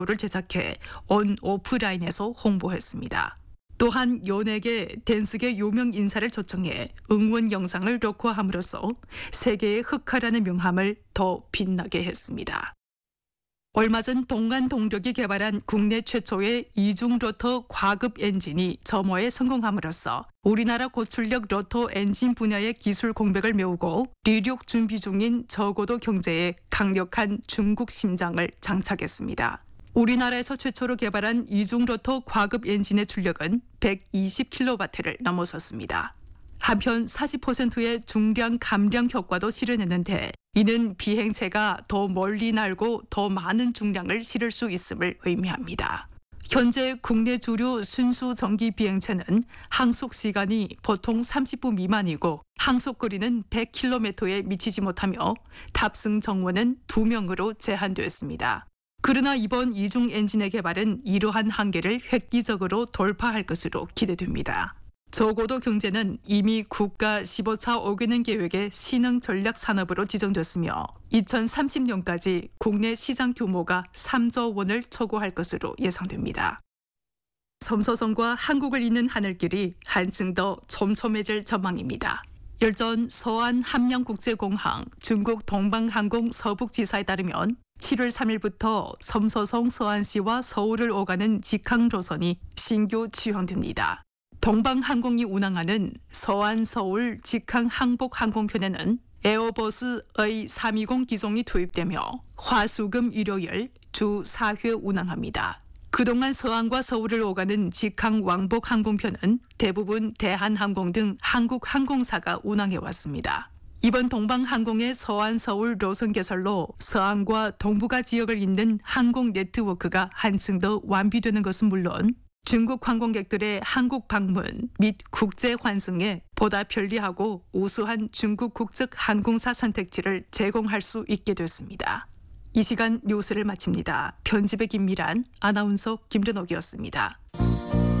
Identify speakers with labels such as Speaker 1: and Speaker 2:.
Speaker 1: 를 제작해 온 오프라인에서 홍보했습니다. 또한 연예계, 댄스계 유명 인사를 초청해 응원 영상을 녹화함으로써 세계의 흑화라는 명함을 더 빛나게 했습니다. 얼마 전 동간동력이 개발한 국내 최초의 이중 로터 과급 엔진이 점호에 성공함으로써 우리나라 고출력 로터 엔진 분야의 기술 공백을 메우고 리력 준비 중인 저고도 경제에 강력한 중국 심장을 장착했습니다. 우리나라에서 최초로 개발한 이중 로터 과급 엔진의 출력은 120kW를 넘어섰습니다. 한편 40%의 중량 감량 효과도 실현했는데 이는 비행체가 더 멀리 날고 더 많은 중량을 실을 수 있음을 의미합니다. 현재 국내 주류 순수 전기 비행체는 항속 시간이 보통 30분 미만이고 항속 거리는 100km에 미치지 못하며 탑승 정원은 2명으로 제한되었습니다. 그러나 이번 이중 엔진의 개발은 이러한 한계를 획기적으로 돌파할 것으로 기대됩니다. 저고도 경제는 이미 국가 15차 5개년 계획의 신흥 전략 산업으로 지정됐으며 2030년까지 국내 시장 규모가 3조 원을 초과할 것으로 예상됩니다. 섬서성과 한국을 잇는 하늘길이 한층 더 촘촘해질 전망입니다. 열전 서안 함양국제공항 중국 동방항공 서북지사에 따르면 7월 3일부터 섬서성 서안시와 서울을 오가는 직항 노선이 신규 지원됩니다. 동방항공이 운항하는 서안-서울 직항 항복 항공편에는 에어버스 A320 기종이 투입되며 화수금 일요일 주 4회 운항합니다. 그동안 서안과 서울을 오가는 직항 왕복 항공편은 대부분 대한항공 등 한국 항공사가 운항해왔습니다. 이번 동방항공의 서안-서울 노선 개설로 서안과 동북아 지역을 잇는 항공 네트워크가 한층 더 완비되는 것은 물론 중국 관광객들의 한국 방문 및 국제 환승에 보다 편리하고 우수한 중국 국적 항공사 선택지를 제공할 수 있게 됐습니다. 이 시간 뉴스를 마칩니다. 편집의 김미란, 아나운서 김ren옥이었습니다.